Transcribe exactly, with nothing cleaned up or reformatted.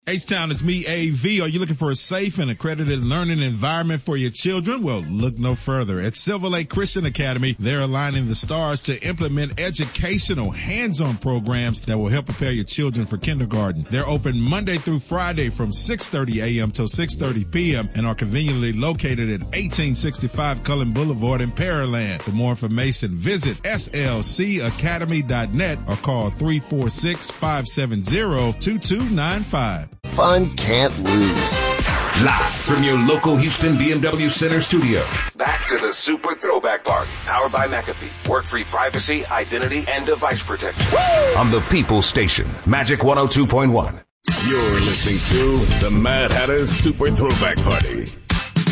H-Town, it's me, A V. Are you looking for a safe and accredited learning environment for your children? Well, look no further. At Silver Lake Christian Academy, they're aligning the stars to implement educational hands-on programs that will help prepare your children for kindergarten. They're open Monday through Friday from six thirty a.m. till six thirty p.m. and are conveniently located at eighteen sixty-five Cullen Boulevard in Pearland. For more information, visit S L C academy dot net or call three four six, five seven zero, two two nine five. Fun can't lose. Live from your local Houston B M W Center studio. Back to the Super Throwback Party. Powered by McAfee. Work-free privacy, identity, and device protection. Woo! On the People's Station. Magic one oh two point one. You're listening to the Mad Hatter's Super Throwback Party.